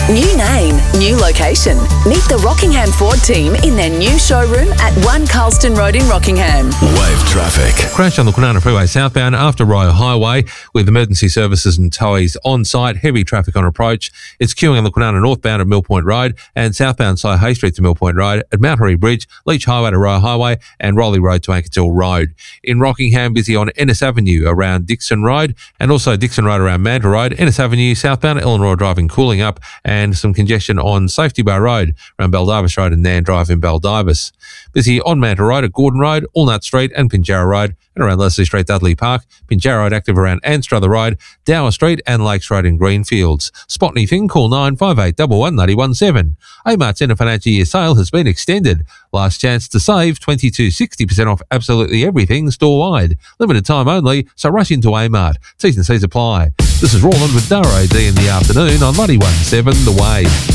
New name, new location. Meet the Rockingham Ford team in their new showroom at 1 Carlston Road in Rockingham. Wave traffic. Crash on the Kwinana Freeway southbound after Royal Highway with emergency services and towies on site. Heavy traffic on approach. It's queuing on the Kwinana northbound at Mill Point Road and southbound Cy Hay Street to Mill Point Road at Mount Harry Bridge, Leach Highway to Royal Highway and Rowley Road to Ankertill Road. In Rockingham, busy on Ennis Avenue around Dixon Road and also Dixon Road around Manta Road. Ennis Avenue southbound Eleanor Drive in cooling up and some congestion on Safety Bar Road around Baldivis Road and Nan Drive in Baldivis. Busy on Manta Road at Gordon Road, Allnut Street and Pinjarra Road and around Leslie Street, Dudley Park. Pinjarra Road active around Anstruther Road, Dower Street and Lakes Road in Greenfields. Spot anything, call 958 11917. Amart's end of financial year sale has been extended. Last chance to save 60% off absolutely everything store-wide. Limited time only, so rush into Amart. T's and C's apply. This is Roland with Dara AD in the afternoon on 91.7 The Wave.